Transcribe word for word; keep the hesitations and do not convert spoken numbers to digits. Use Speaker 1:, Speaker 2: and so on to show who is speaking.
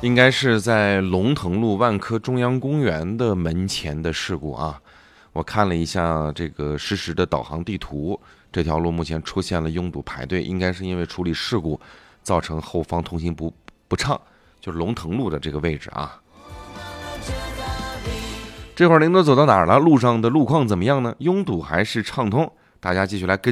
Speaker 1: 应该是在龙腾路万科中央公园的门前的事故啊。我看了一下这个实时的导航地图，这条路目前出现了拥堵排队，应该是因为处理事故造成后方通行不不畅，就是龙腾路的这个位置啊。这会儿您都走到哪儿了？路上的路况怎么样呢？拥堵还是畅通？大家继续来跟